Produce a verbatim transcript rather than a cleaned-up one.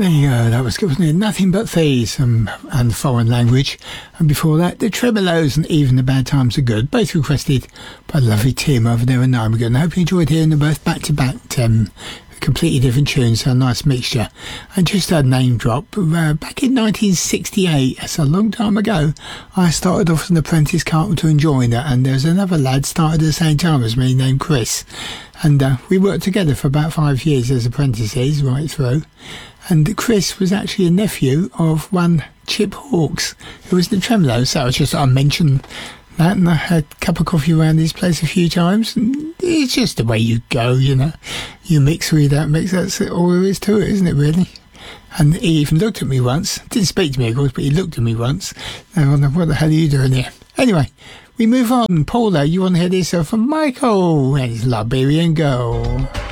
There you go, that was good, wasn't it? Nothing But Thieves um, and Foreign Language. And before that, the Tremolos and Even the Bad Times Are Good, both requested by the lovely Tim over there in Nijmegen. I hope you enjoyed hearing them both back to back. Um, completely different tunes, so a nice mixture. And just a name drop, uh, back in nineteen sixty-eight, that's a long time ago, I started off as an apprentice carpenter and joiner, and there's another lad started at the same time as me named Chris. And uh, we worked together for about five years as apprentices right through. And Chris was actually a nephew of one Chip Hawkes, who was in the Tremolos. So I was just, I mentioned that, and I had a cup of coffee around his place a few times. And it's just the way you go, you know. You mix with that mix, that's all there is to it, isn't it, really? And he even looked at me once. Didn't speak to me, of course, but he looked at me once. And I wonder, what the hell are you doing here? Anyway, we move on. Paula, you want to hear this from Michael and his Liberian Girl.